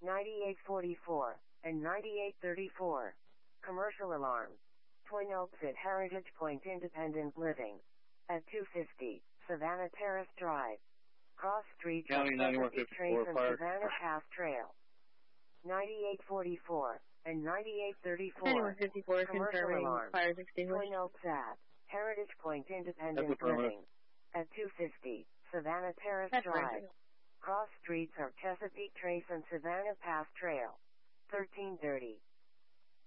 9844, and 9834. Commercial alarm. Twin Oaks at Heritage Point Independent Living. At 250, Savannah Terrace Drive. Cross Street County from Chesapeake 9154 Trace and fire. Savannah Pass Trail. 9844, and 9834. 9154 Commercial confirming alarm. fire extinguished. Twin Oaks at Heritage Point Independent That's affirmative. Living. At 250, Savannah Terrace That's Drive. right. Cross streets are Chesapeake Trace and Savannah Pass Trail. 1330.